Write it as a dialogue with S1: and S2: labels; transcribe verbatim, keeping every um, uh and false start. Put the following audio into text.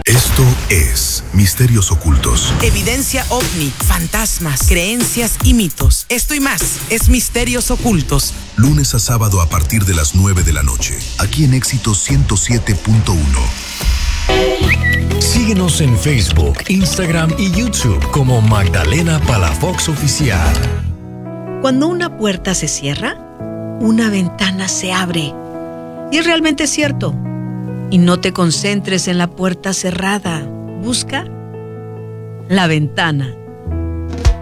S1: Esto es Misterios Ocultos.
S2: Evidencia ovni, fantasmas, creencias y mitos. Esto y más es Misterios Ocultos.
S1: Lunes a sábado a partir de las nueve de la noche. Aquí en Éxito ciento siete punto uno.
S3: Síguenos en Facebook, Instagram y YouTube como Magdalena Palafox Oficial.
S4: Cuando una puerta se cierra, una ventana se abre. Y es realmente cierto. Y no te concentres en la puerta cerrada. Busca la ventana